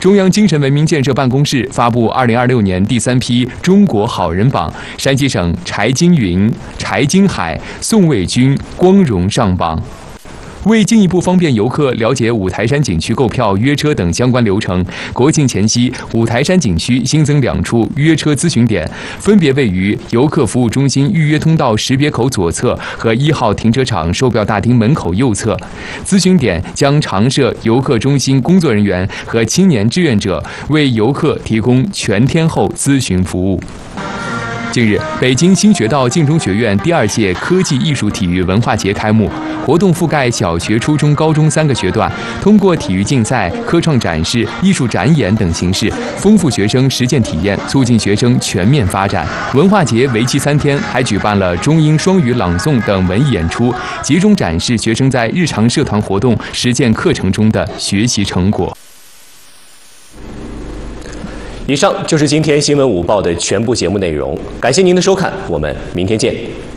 中央精神文明建设办公室发布2026年第3批中国好人榜，山西省柴金云、柴金海、宋卫军光荣上榜。为进一步方便游客了解五台山景区购票、约车等相关流程，国庆前夕，五台山景区新增2处约车咨询点，分别位于游客服务中心预约通道识别口左侧和1号停车场售票大厅门口右侧。咨询点将常设游客中心工作人员和青年志愿者，为游客提供全天候咨询服务。近日，北京新学道晋中学院第2届科技艺术体育文化节开幕，活动覆盖小学、初中、高中3个学段，通过体育竞赛、科创展示、艺术展演等形式，丰富学生实践体验，促进学生全面发展。文化节为期3天，还举办了中英双语朗诵等文艺演出，集中展示学生在日常社团活动、实践课程中的学习成果。 以上就是今天新闻午报的全部节目内容，感谢您的收看，我们明天见。